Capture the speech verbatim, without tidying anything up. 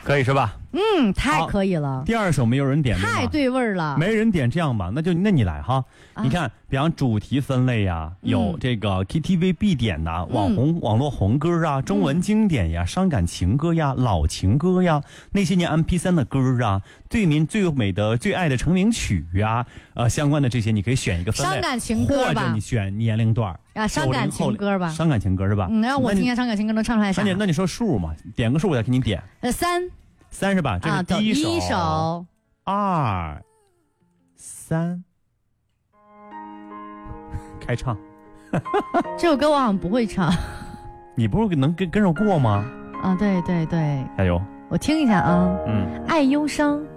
可以是吧？ 嗯，太可以了。 第二首没有人点， 太对味儿了。 没人点，这样吧，那就那你来哈。啊、你看，比方主题分类呀、嗯，有这个 K T V 必点的网红、嗯、网络红歌啊，中文经典呀，嗯、伤感情歌呀，老情歌呀，那些年 M P 三 的歌啊，对您最美的、最爱的成名曲呀，呃，相关的这些你可以选一个分类， 伤感情歌吧， 或者你选年龄段啊，伤感情歌吧， 伤感情歌是吧？ 嗯，让我听见伤感情歌能唱出来啥？ 那你那你说数嘛，点个数我再给你点。 呃，三。 三是吧？这是第一首， 啊、一首二三，开唱。 这首歌我好像不会唱， 你不是能跟跟着过吗？ 啊，对对对， 加油！ 我听一下啊， 嗯， 爱忧伤，